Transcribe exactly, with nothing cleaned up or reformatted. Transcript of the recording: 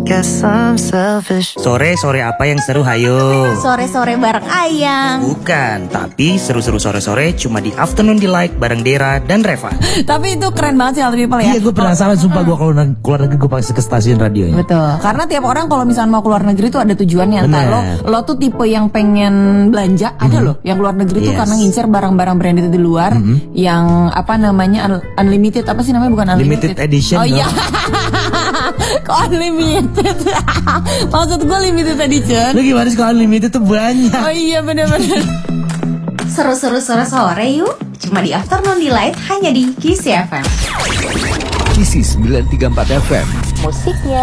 Guess I'm selfish. Sore-sore apa yang seru, hayo? Sore-sore bareng Ayang. Bukan, tapi seru-seru sore-sore cuma di Afternoon Delight bareng Dera dan Reva. Tapi itu keren banget sih Healthy People ya. Iya, gue penasaran sumpah gue kalau nag- keluar negeri gue pasti ke stasiun radionya. Betul. Karena tiap orang kalau misalnya mau keluar negeri itu ada tujuannya. Entah lo, Bener. lo tuh tipe yang pengen belanja, ada loh yang keluar negeri tuh Yes. karena ngincer barang-barang branded di luar, yang apa namanya un- unlimited, apa sih namanya, bukan unlimited. Limited edition, Oh no? iya. Kok unlimited? Maksud gue limited edition. Lu gimana sih kalau unlimited tuh banyak? Oh iya bener-bener. Seru-seru sore-sore yuk. Cuma di Afternoon Delight hanya di Kisi F M. Kisi sembilan tiga empat F M. Musiknya